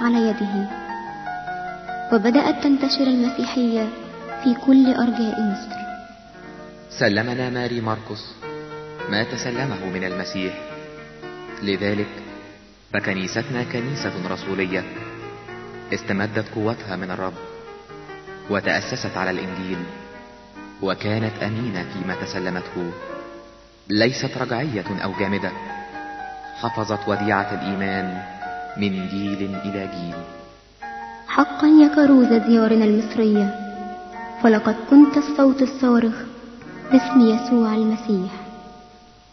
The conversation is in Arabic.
على يده، وبدأت تنتشر المسيحية في كل أرجاء مصر. سلمنا ماري مرقس ما تسلمه من المسيح، لذلك فكنيستنا كنيسة رسولية استمدت قوتها من الرب، وتأسست على الإنجيل، وكانت أمينة فيما تسلمته، ليست رجعية أو جامدة، حفظت وديعة الإيمان من جيل إلى جيل. حقا يا كروز ديارنا المصرية، فلقد كنت الصوت الصارخ باسم يسوع المسيح.